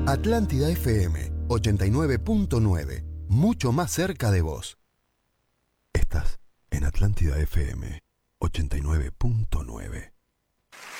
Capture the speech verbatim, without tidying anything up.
Atlántida F M ochenta y nueve punto nueve. Mucho más cerca de vos. Estás en Atlántida F M ochenta y nueve punto nueve.